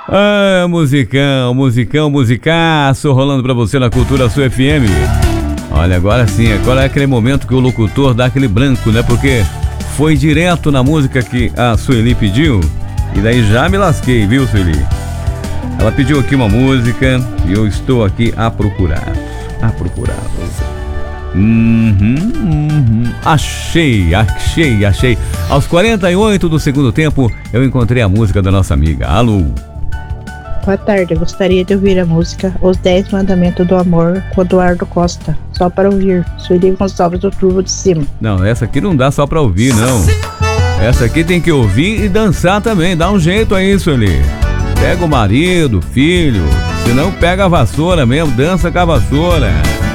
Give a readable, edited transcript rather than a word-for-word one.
Ah, musicaço rolando pra você na Cultura Sul FM. Olha, agora sim, agora é aquele momento que o locutor dá aquele branco, né? Porque foi direto na música que a Sueli pediu. E daí já me lasquei, viu, Sueli? Ela pediu aqui uma música e eu estou aqui a procurar. Achei. Aos 48 do segundo tempo, eu encontrei a música da nossa amiga. Alô. Boa tarde, eu gostaria de ouvir a música Os 10 Mandamentos do Amor com Eduardo Costa. Só para ouvir. Sueli Gonçalves do Turvo de Cima. Não, essa aqui não dá só pra ouvir, não. Essa aqui tem que ouvir e dançar também. Dá um jeito aí, Sueli. Pega o marido, o filho. Se não, pega a vassoura mesmo. Dança com a vassoura.